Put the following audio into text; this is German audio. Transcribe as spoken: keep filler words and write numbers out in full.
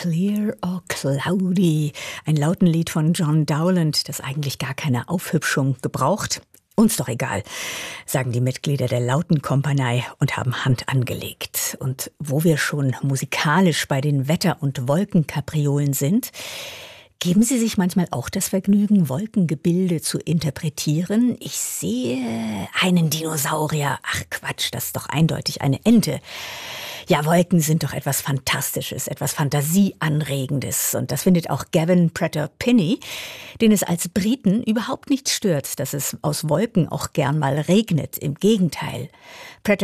Clear or Cloudy, ein Lautenlied von John Dowland, das eigentlich gar keine Aufhübschung gebraucht. Uns doch egal, sagen die Mitglieder der Lautenkompanie und haben Hand angelegt. Und wo wir schon musikalisch bei den Wetter- und Wolkenkapriolen sind, geben Sie sich manchmal auch das Vergnügen, Wolkengebilde zu interpretieren? Ich sehe einen Dinosaurier. Ach Quatsch, das ist doch eindeutig eine Ente. Ja, Wolken sind doch etwas Fantastisches, etwas Fantasieanregendes. Und das findet auch Gavin Prater-Pinney, den es als Briten überhaupt nicht stört, dass es aus Wolken auch gern mal regnet. Im Gegenteil. Prater